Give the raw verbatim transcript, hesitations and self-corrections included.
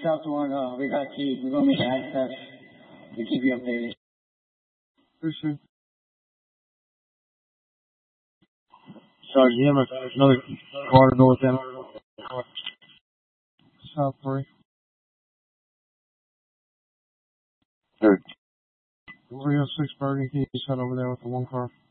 South one, uh, we got keys. We're going to make access. We'll keep you updated. Appreciate it. Sorry, do you have another car to go with them? South three. Third. three oh six Burger, can you just head over there with the one car?